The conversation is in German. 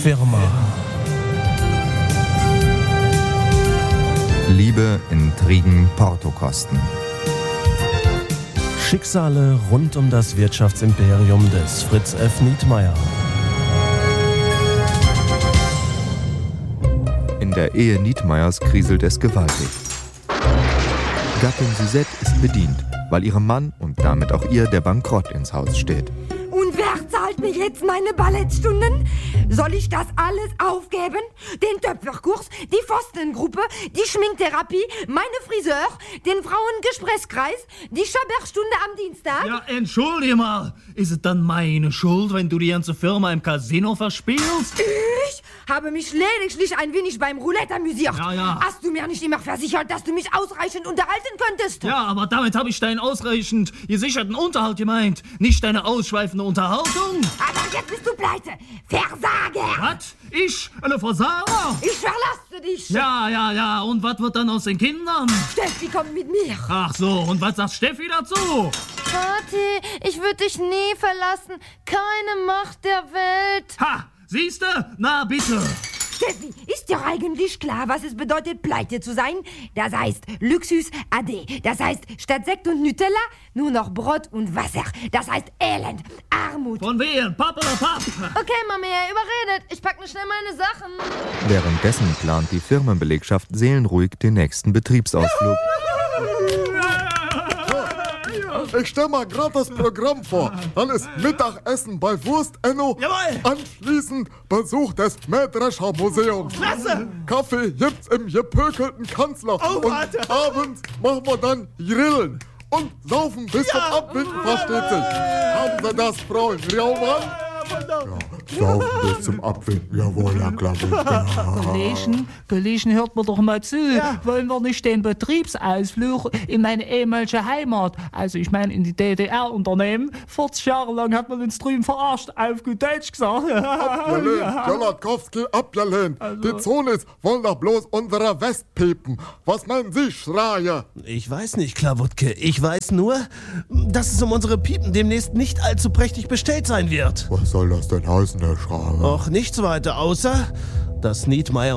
Firma. Liebe, Intrigen, Portokosten. Schicksale rund um das Wirtschaftsimperium des Fritz F. Nietmeyer. In der Ehe Nietmeyers kriselt es gewaltig. Gattin Suzette ist bedient, weil ihrem Mann und damit auch ihr der Bankrott ins Haus steht. Und wer zahlt mir jetzt meine Ballettstunden? Soll ich das alles aufgeben? Den Töpferkurs, die Pfostengruppe, die Schminktherapie, meine Friseur, den Frauengesprächskreis, die Schabergstunde am Dienstag? Ja, entschuldige mal. Ist es dann meine Schuld, wenn du die ganze Firma im Casino verspielst? Ich habe mich lediglich ein wenig beim Roulette amüsiert. Ja. Hast du mir nicht immer versichert, dass du mich ausreichend unterhalten könntest? Ja, aber damit habe ich deinen ausreichend gesicherten Unterhalt gemeint, nicht deine ausschweifende Unterhaltung. Aber jetzt bist du pleite. Versager! Was? Ich? Eine Versager? Ich verlasse dich. Ja. Und was wird dann aus den Kindern? Steffi kommt mit mir. Ach so, und was sagt Steffi dazu? Vati, ich würde dich nie verlassen. Keine Macht der Welt. Ha! Siehste? Na bitte. Steffi, ist dir eigentlich klar, was es bedeutet, pleite zu sein? Das heißt Luxus AD. Das heißt, statt Sekt und Nutella nur noch Brot und Wasser. Das heißt Elend, Armut. Von wem? Papp oder Papp? Okay, Mami, überredet. Ich pack nur schnell meine Sachen. Währenddessen plant die Firmenbelegschaft seelenruhig den nächsten Betriebsausflug. Ich stell mal grad das Programm vor. Dann ist Mittagessen bei Wurst Enno. Jawohl. Anschließend Besuch des Mähdrescher Museums. Klasse. Kaffee gibt's im gepökelten Kanzler. Oh, und warte. abends machen wir dann Grillen. Und saufen bis zum Abwinken, versteht sich. Haben Sie das, Frau Riaumann? Saufen bis zum Abwinken, jawohl, ja klar. Kollegen, hört mir doch mal zu. Ja. Wollen wir nicht den Betriebsausflug in meine ehemalige Heimat, also ich meine in die DDR unternehmen? 40 Jahre lang hat man uns drüben verarscht, auf gut Deutsch gesagt. Abgelehnt, Jolakowski, abgelehnt. Also. Die Zonis wollen doch bloß unsere Westpiepen. Was meinen Sie, Schreier? Ich weiß nicht, Klawutke. Ich weiß nur, dass es um unsere Piepen demnächst nicht allzu prächtig bestellt sein wird. Was soll das denn heißen, Herr Schreier? Auch nichts weiter, außer dass Nietmeyer